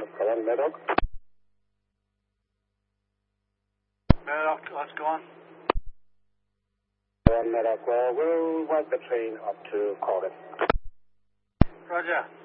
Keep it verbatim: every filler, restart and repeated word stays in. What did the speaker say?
Go on, Medoc. Medoc, let's go on. Go on, Medoc. Well, we'll wipe the train up to Corgan. Roger.